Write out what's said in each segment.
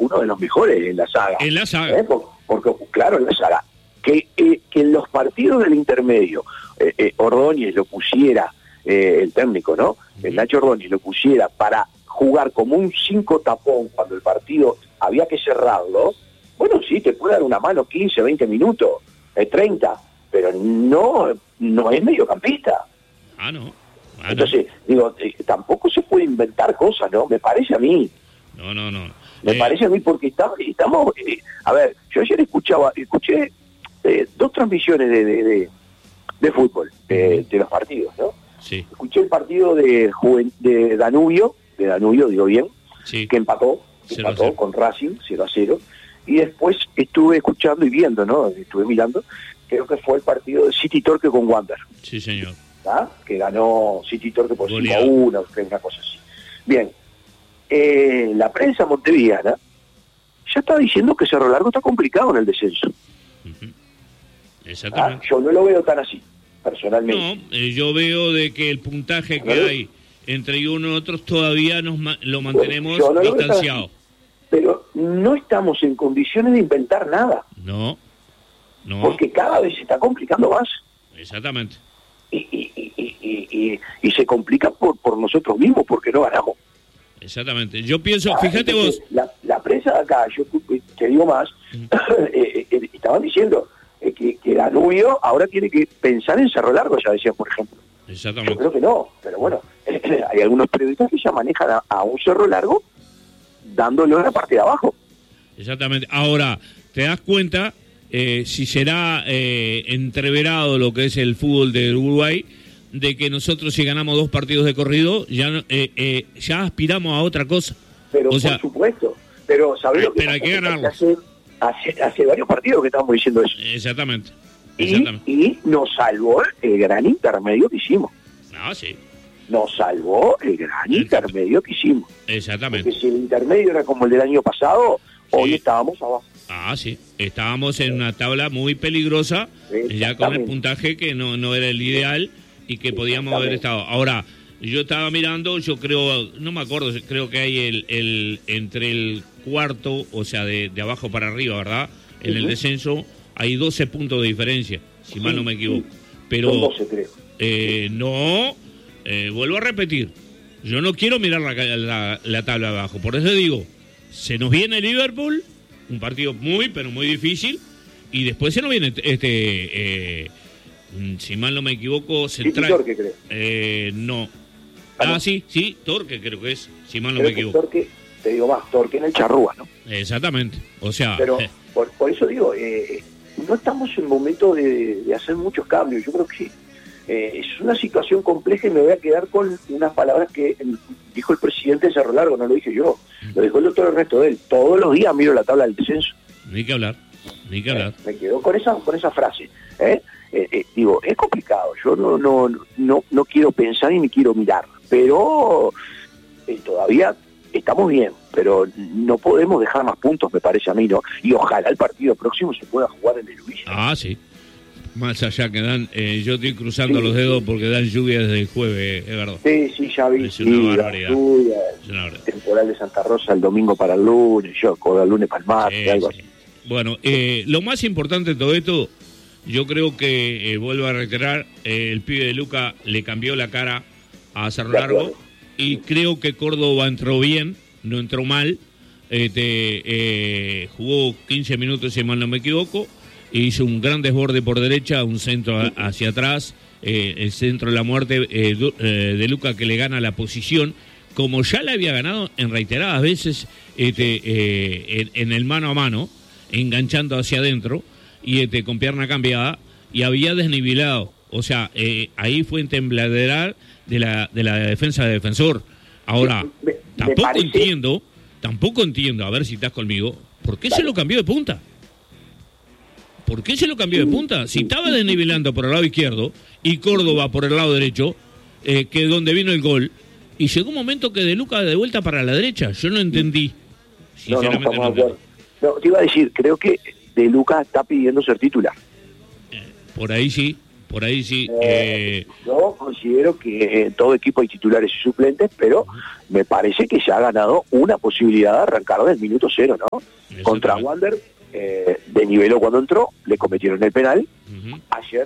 uno de los mejores en la saga. En la saga. Porque, claro, en la saga. Que en los partidos del intermedio, Ordóñez lo pusiera, el técnico, ¿no? El Nacho Ordóñez lo pusiera para jugar como un 5 tapón cuando el partido había que cerrarlo, bueno, sí, te puede dar una mano 15, 20 minutos, 30, pero no es mediocampista. No. Entonces, digo, tampoco se puede inventar cosas, ¿no? Me parece a mí. No. Me parece a mí porque estamos... a ver, yo ayer escuché 2 transmisiones de fútbol, de los partidos, ¿no? Sí. Escuché el partido de Danubio, digo bien, sí, que empató con Racing 0-0, y después estuve escuchando y viendo, ¿no? Estuve mirando, creo que fue el partido de City Torque con Wander. Sí, señor. ¿Ah? Que ganó City Torque por 5-1, una cosa así. Bien, la prensa montevideana ya está diciendo que Cerro Largo está complicado en el descenso. Uh-huh. Exactamente. Yo no lo veo tan así, personalmente. No, yo veo de que el puntaje que hay entre uno y otros todavía lo mantenemos distanciado. Pero no estamos en condiciones de inventar nada. No. Porque cada vez se está complicando más. Exactamente. Y se complica por nosotros mismos, porque no ganamos. Exactamente. Yo pienso, fíjate vos... La prensa de acá, yo te digo más, estaban diciendo que Danubio ahora tiene que pensar en Cerro Largo, ya decían, por ejemplo. Exactamente. Yo creo que no, pero bueno, hay algunos periodistas que ya manejan a un Cerro Largo dándolo en la parte de abajo. Exactamente. Ahora, te das cuenta, si será entreverado lo que es el fútbol de Uruguay, de que nosotros si ganamos 2 partidos de corrido, ya aspiramos a otra cosa. Pero por supuesto, pero ¿sabés lo que pero hay que ganarlo? Hace varios partidos que estamos diciendo eso. Exactamente. Y nos salvó el gran intermedio que hicimos. Sí. Nos salvó el gran intermedio que hicimos. Exactamente. Porque si el intermedio era como el del año pasado, hoy estábamos abajo. Sí. Estábamos en una tabla muy peligrosa, ya con el puntaje que no era el ideal y que podíamos haber estado. Ahora, yo estaba mirando, yo creo, no me acuerdo, creo que hay entre el cuarto, o sea, de abajo para arriba, ¿verdad? En el descenso hay 12 puntos de diferencia, si mal no me equivoco. Pero son 12, creo. Vuelvo a repetir, yo no quiero mirar la tabla de abajo, por eso digo, se nos viene Liverpool, un partido pero muy difícil, y después se nos viene si mal no me equivoco, Central. Torque, creo. No. Sí, Torque creo que es, si mal no me equivoco. Torque, te digo más, Torque en el Charrúa, ¿no? Exactamente, o sea... Pero por eso digo, no estamos en momento de hacer muchos cambios, yo creo que sí. Es una situación compleja y me voy a quedar con unas palabras que dijo el presidente de Cerro Largo, no lo dije yo, lo dijo el doctor Ernesto de él. Todos los días miro la tabla del descenso. Ni que hablar. Me quedo con esa frase. Digo, es complicado, yo no quiero pensar y ni quiero mirar, pero todavía estamos bien, pero no podemos dejar más puntos, me parece a mí, ¿no? Y ojalá el partido próximo se pueda jugar en el Luis. Sí. Más allá que dan, yo estoy cruzando los dedos porque dan lluvia desde el jueves, es verdad. Sí, ya vi. Es una barbaridad. Temporal de Santa Rosa el domingo para el lunes, el lunes para el martes, algo así. Bueno, lo más importante de todo esto, yo creo que, vuelvo a reiterar, el pibe de Luca le cambió la cara a Cerro Largo y creo que Córdoba entró bien, no entró mal, jugó 15 minutos si mal no me equivoco, hizo un gran desborde por derecha, un centro hacia atrás, el centro de la muerte de Luca que le gana la posición, como ya le había ganado en reiteradas veces en el mano a mano, enganchando hacia adentro y con pierna cambiada, y había desnivelado, o sea, ahí fue en tembladeral de la defensa de Defensor. Ahora, tampoco entiendo, a ver si estás conmigo, ¿por qué se lo cambió de punta? ¿Por qué se lo cambió de punta? Si estaba desnivelando por el lado izquierdo y Córdoba por el lado derecho, que es donde vino el gol, y llegó un momento que De Luca de vuelta para la derecha. Yo no entendí. Sinceramente no entendí. No, te iba a decir, creo que De Luca está pidiendo ser titular. Por ahí sí, Por ahí sí. Yo considero que todo equipo hay titulares y suplentes, pero me parece que se ha ganado una posibilidad de arrancar del minuto cero, ¿no? Contra Wander, desniveló cuando entró, le cometieron el penal. Ayer,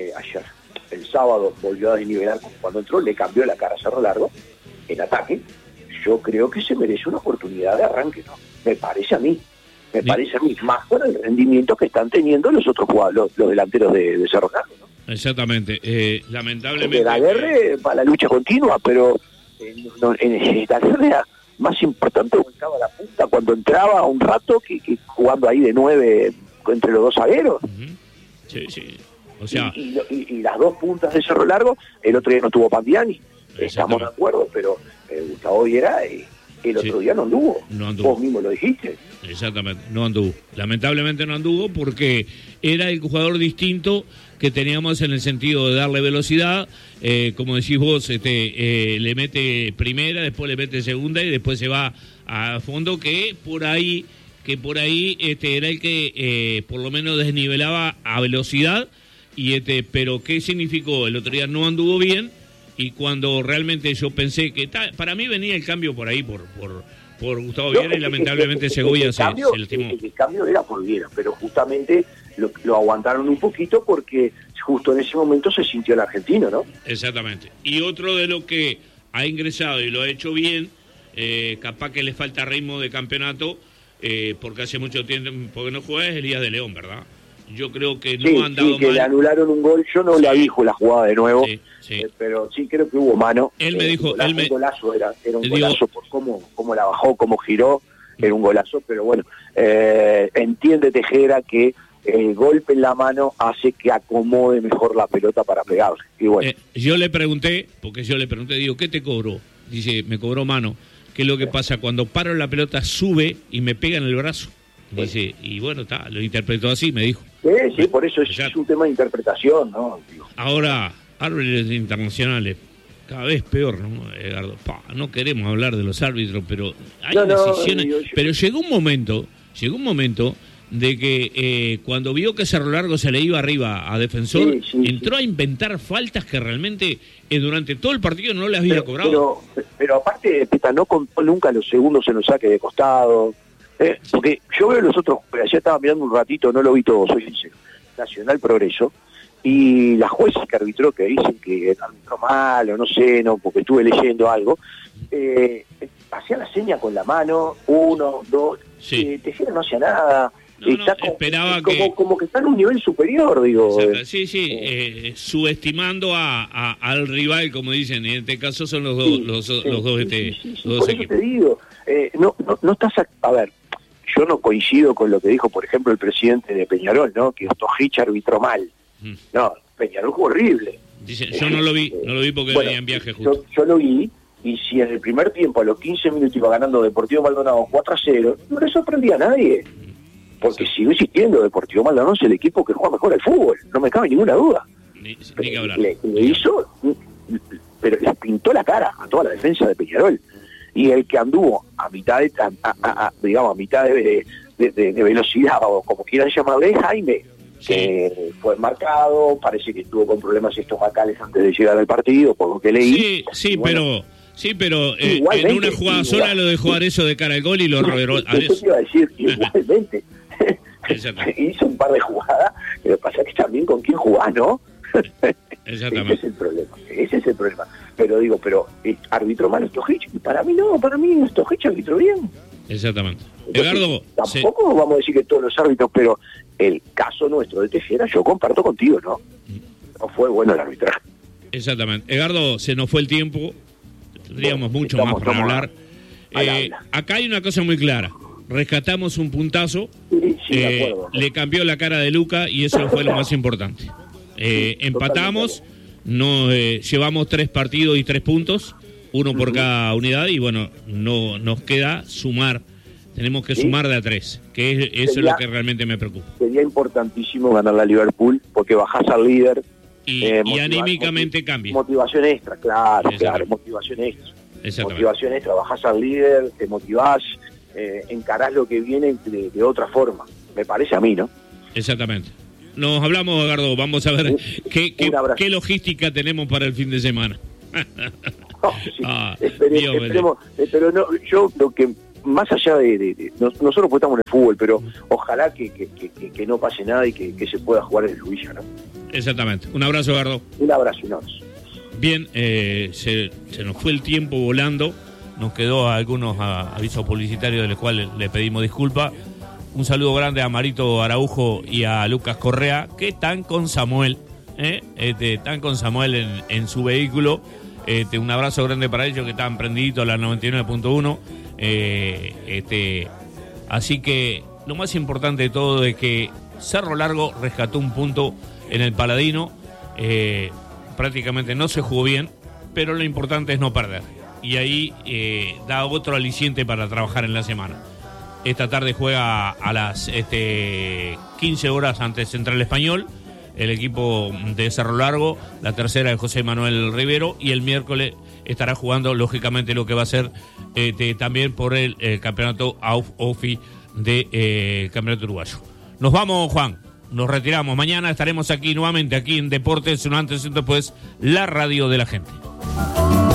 el sábado, volvió a desnivelar cuando entró, le cambió la cara a Cerro Largo en ataque. Yo creo que se merece una oportunidad de arranque, ¿no? Me parece a mí. Parece a mí, más por el rendimiento que están teniendo los otros jugadores, los delanteros de Cerro Largo, ¿no? Exactamente. Lamentablemente... La guerra para la lucha continua, pero en la guerra más importante estaba la punta cuando entraba un rato que jugando ahí de 9 entre los dos zagueros. Sí, sí. O sea... y las dos puntas de Cerro Largo, el otro día no tuvo Pandiani, estamos de acuerdo, pero Gustavo Viera el otro día no anduvo. Vos mismo lo dijiste. Exactamente, no anduvo. Lamentablemente no anduvo porque era el jugador distinto que teníamos en el sentido de darle velocidad, como decís vos, le mete primera, después le mete segunda y después se va a fondo, que por ahí era el que por lo menos desnivelaba a velocidad, pero ¿qué significó? El otro día no anduvo bien, y cuando realmente yo pensé que para mí venía el cambio por ahí, por Gustavo Viera, y lamentablemente Segovia se lastimó. El cambio era por Viera, pero justamente lo aguantaron un poquito porque justo en ese momento se sintió el argentino, ¿no? Exactamente. Y otro de lo que ha ingresado y lo ha hecho bien, capaz que le falta ritmo de campeonato, porque hace mucho tiempo que no juega, es Elías de León, ¿verdad? Yo creo que no han dado mal. Que le anularon un gol, yo no la vi la jugada de nuevo, pero sí creo que hubo mano. Él me dijo... Un golazo era un golazo por cómo la bajó, cómo giró, era un golazo, pero bueno, entiende Tejera que el golpe en la mano hace que acomode mejor la pelota para pegarse. Y bueno. Yo le pregunté, digo, ¿qué te cobró? Dice, me cobró mano. ¿Qué es lo que pasa? Cuando paro la pelota sube y me pega en el brazo. Dice, y bueno, lo interpretó así, me dijo. Sí, por eso es un tema de interpretación, ¿no? Ahora, árbitros internacionales, cada vez peor, ¿no, Edgardo? No queremos hablar de los árbitros, pero hay decisiones... Pero llegó un momento de que cuando vio que Cerro Largo se le iba arriba a Defensor, entró a inventar faltas que realmente durante todo el partido no le había cobrado. Pero aparte, no contó nunca los segundos en los saques de costado. Porque yo veo los otros, ayer estaba mirando un ratito, no lo vi todo, soy sincero, Nacional Progreso, y las jueces que arbitró, que dicen que arbitró mal, o no sé, porque estuve leyendo algo, hacía la seña con la mano, 1, 2, Tejera no hacía nada. Esperaba como que está en un nivel superior, digo. Subestimando al rival, como dicen, en este caso son los dos por equipos. Eso te digo, no estás a ver, yo no coincido con lo que dijo, por ejemplo, el presidente de Peñarol, ¿no? Que Ostojich arbitró mal. No, Peñarol jugó horrible. Dice, yo no lo vi porque venía en viaje justo. Yo lo vi, y si en el primer tiempo, a los 15 minutos, iba ganando Deportivo Maldonado 4-0, no le sorprendía a nadie. Porque sigo insistiendo, Deportivo Maldonado es el equipo que juega mejor al fútbol, no me cabe ninguna duda. Ni que hablar. Le hizo, pero les pintó la cara a toda la defensa de Peñarol. Y el que anduvo a mitad de velocidad, o como quieran llamarle, es Jaime, que fue marcado, parece que estuvo con problemas estomacales antes de llegar al partido, por lo que leí. Pero en una jugada sola lo dejó Arezzo de cara al gol y lo roberó. Eso te iba a decir, igualmente. Hizo un par de jugadas, pero pasa que también con quién jugás, ¿no? Exactamente. Ese es el problema. Pero arbitró mal Ostojich, y para mí Ostojich arbitró bien. Exactamente. Entonces, Edgardo, tampoco vamos a decir que todos los árbitros, pero el caso nuestro de Tejera, yo comparto contigo, ¿no? No fue bueno el arbitraje. Exactamente. Edgardo, se nos fue el tiempo, tendríamos mucho más para hablar. Acá hay una cosa muy clara. Rescatamos un puntazo, de acuerdo. Le cambió la cara de Luca y eso fue lo más importante. Empatamos, llevamos 3 partidos y 3 puntos, 1 por cada unidad, y bueno, no nos queda sumar. Tenemos que sumar de a 3, que eso es lo que realmente me preocupa. Sería importantísimo ganar la Liverpool, porque bajás al líder. Y anímicamente cambia. Motivación extra, claro, motivación extra. Motivación extra, bajás al líder, te motivás, encarás lo que viene de otra forma. Me parece a mí, ¿no? Exactamente. nos hablamos, Edgardo. Vamos a ver qué logística tenemos para el fin de semana. Sí. Esperemos, pero no, yo lo que más allá de nosotros pues estamos en el fútbol, pero ojalá que no pase nada y que se pueda jugar en el Luisa, ¿no? Exactamente. Un abrazo, Edgardo. Un abrazo. Bien, se nos fue el tiempo volando. Nos quedó algunos avisos publicitarios de los cuales le pedimos disculpas. Un saludo grande a Marito Araujo y a Lucas Correa, que están con Samuel, están con Samuel en su vehículo. Un abrazo grande para ellos, que están prendiditos a la 99.1. Así que lo más importante de todo es que Cerro Largo rescató un punto en el Paladino. Prácticamente no se jugó bien, pero lo importante es no perder. Y ahí da otro aliciente para trabajar en la semana. Esta tarde juega a las 15 horas ante Central Español, el equipo de Cerro Largo, la tercera de José Manuel Rivero, y el miércoles estará jugando, lógicamente, lo que va a ser también por el campeonato AUF-OFI de campeonato uruguayo. Nos vamos, Juan, nos retiramos. Mañana estaremos aquí nuevamente, aquí en Deportes, un antes y un después, la radio de la gente.